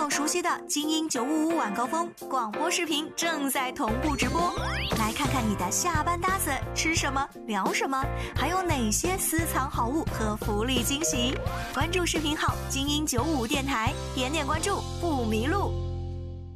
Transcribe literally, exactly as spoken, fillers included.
所熟悉的精英九五五晚高峰广播视频正在同步直播，来看看你的下班搭子吃什么聊什么，还有哪些私藏好物和福利惊喜。关注视频号精英九五五电台，点点关注不迷路。